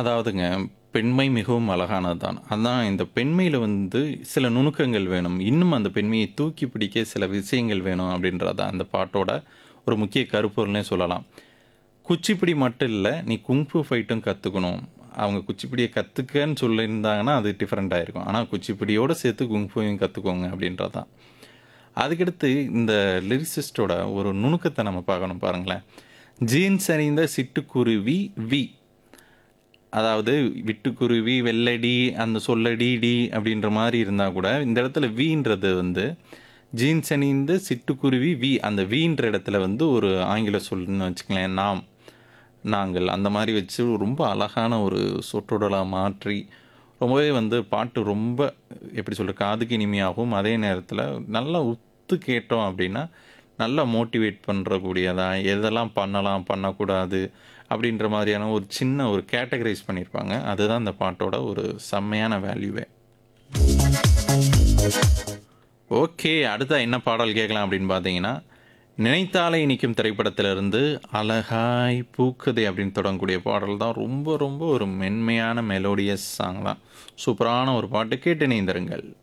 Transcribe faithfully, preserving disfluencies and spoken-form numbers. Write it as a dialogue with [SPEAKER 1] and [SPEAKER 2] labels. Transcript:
[SPEAKER 1] அதாவதுங்க, பெண்மை மிகவும் அழகானது தான். அதான் இந்த பெண்மையில வந்து சில நுணுக்கங்கள் வேணும். இன்னும் அந்த பெண்மையை தூக்கி பிடிக்க சில விஷயங்கள் வேணும் அப்படின்றது தான் அந்த பாட்டோட ஒரு முக்கிய கருப்பொருள்னே சொல்லலாம். குச்சிப்புடி மட்டும் இல்ல, நீ குங்ஃபூ ஃபைட்டும் கத்துக்கணும். அவங்க குச்சிப்புடிய கத்துக்கன்னு சொல்லியிருந்தாங்கன்னா, அது டிஃபரெண்ட் ஆயிருக்கும். ஆனா குச்சிப்புடியோட சேர்த்து குங்ஃபூவையும் கத்துக்கோங்க அப்படின்றது தான். அதுக்கடுத்து இந்த லிரிசிஸ்ட்டோட ஒரு நுணுக்கத்த நம்ம பார்க்கணும் பாருங்களேன். ஜீன்ஸ் அணிந்த சிட்டுக்குருவி வி. அதாவது விட்டுக்குருவி, வெள்ளடி, அந்த சொல்லடி, டி அப்படின்ற மாரி இருந்தா கூட, இந்த இடத்துல வின்றது வந்து ஜீன்ஸ் அணிந்த சிட்டுக்குருவி வி. அந்த வின்ற இடத்துல வந்து ஒரு ஆங்கில சொல்லுன்னு வச்சுக்கங்களேன். நாம், நாங்கள் அந்த மாரி வச்சு ரொம்ப அழகான ஒரு சொற்றொடலா மாற்றி, ரொம்பவே வந்து பாட்டு ரொம்ப எப்படி சொல்றது, காதுக்கு இனிமையாகவும், அதே நேரத்தில நல்லா உத்து கேட்டோம் அப்படின்னா, நல்லா மோட்டிவேட் பண்றக்கூடியதா, எதெல்லாம் பண்ணலாம், பண்ணக்கூடாது அப்படின்ற மாரியான ஒரு சின்ன ஒரு கேட்டகரைஸ் பண்ணியிருப்பாங்க. அதுதான் இந்த பாட்டோட ஒரு செம்மையான வேல்யூவே. ஓகே. அடுத்தா என்ன பாடல் கேட்கலாம் அப்படின்னு பார்த்தீங்கன்னா, நினைத்தாலே இனிக்கும் திரைப்படத்திலிருந்து அழகாய் பூக்குதே அப்படின்னு தொடங்கக்கூடிய பாடல் தான் ரொம்ப ரொம்ப ஒரு மென்மையான மெலோடியஸ் சாங் தான். சூப்பரான ஒரு பாட்டு கேட்டு இணைந்திருங்கள்.